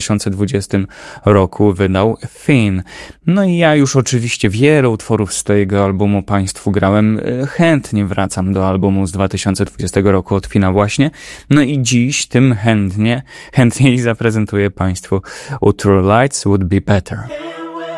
2020 roku wydał Thin. No i ja już oczywiście wiele utworów z tego albumu Państwu grałem. Chętnie wracam do albumu z 2020 roku od Thina właśnie. No i dziś tym chętniej zaprezentuję Państwu utwór Lights Would Be Better.